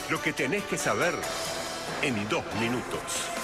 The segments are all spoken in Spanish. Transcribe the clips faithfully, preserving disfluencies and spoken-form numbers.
Lo que tenés que saber en dos minutos.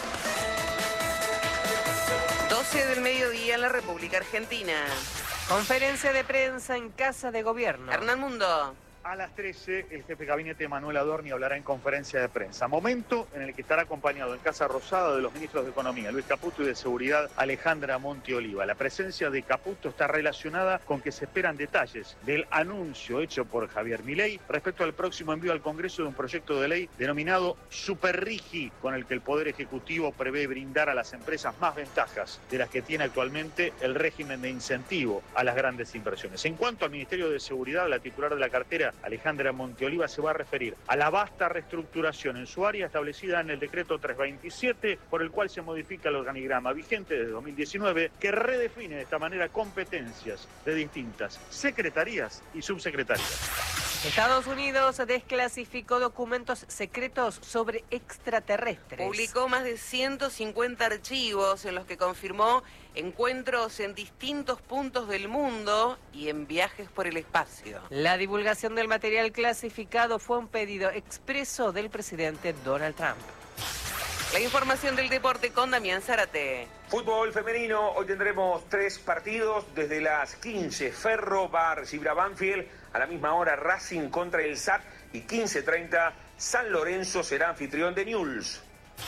doce del mediodía en la República Argentina. Conferencia de prensa en Casa de Gobierno. Hernán Mundo. A las trece, el jefe de gabinete Manuel Adorni hablará en conferencia de prensa. Momento en el que estará acompañado en Casa Rosada de los ministros de Economía, Luis Caputo, y de Seguridad, Alejandra Montioliva. La presencia de Caputo está relacionada con que se esperan detalles del anuncio hecho por Javier Milei respecto al próximo envío al Congreso de un proyecto de ley denominado Superrigi, con el que el Poder Ejecutivo prevé brindar a las empresas más ventajas de las que tiene actualmente el régimen de incentivo a las grandes inversiones. En cuanto al Ministerio de Seguridad, la titular de la cartera, Alejandra Montioliva, se va a referir a la vasta reestructuración en su área establecida en el decreto trescientos veintisiete, por el cual se modifica el organigrama vigente desde dos mil diecinueve, que redefine de esta manera competencias de distintas secretarías y subsecretarías. Estados Unidos desclasificó documentos secretos sobre extraterrestres. Publicó más de ciento cincuenta archivos en los que confirmó encuentros en distintos puntos del mundo y en viajes por el espacio. La divulgación del material clasificado fue un pedido expreso del presidente Donald Trump. La información del deporte con Damián Zárate. Fútbol femenino, hoy tendremos tres partidos desde las quince. Ferro va a recibir a Banfield, a la misma hora Racing contra el S A T y quince treinta San Lorenzo será anfitrión de Newell's.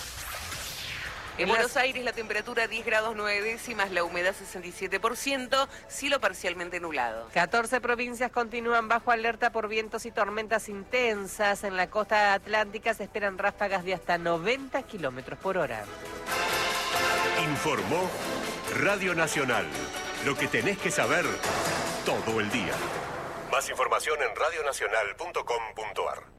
En Buenos Aires la temperatura diez grados nueve décimas, la humedad sesenta y siete por ciento, cielo parcialmente nublado. catorce provincias continúan bajo alerta por vientos y tormentas intensas. En la costa atlántica se esperan ráfagas de hasta noventa kilómetros por hora. Informó Radio Nacional. Lo que tenés que saber todo el día. Más información en radionacional punto com punto ar.